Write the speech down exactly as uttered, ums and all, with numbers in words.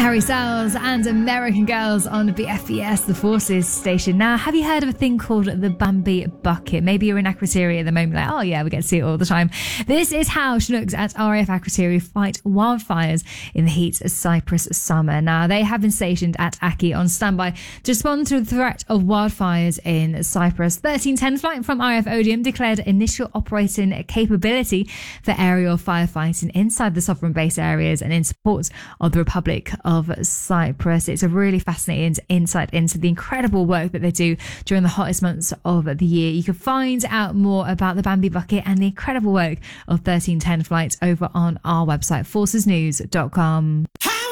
Harry Styles and American Girls on B F B S, the Forces station. Now, have you heard of a thing called the Bambi Bucket? Maybe you're in Akrotiri at the moment, like, oh yeah, we get to see it all the time. This is how Chinooks at R A F Akrotiri fight wildfires in the heat of Cyprus summer. Now, they have been stationed at Aki on standby to respond to the threat of wildfires in Cyprus. thirteen ten flight from R A F Odium declared initial operating capability for aerial firefighting inside the sovereign base areas and in support of the Republic of Cyprus. It's a really fascinating insight into the incredible work that they do during the hottest months of the year. You can find out more about the Bambi Bucket and the incredible work of thirteen ten flights over on our website, forces news dot com.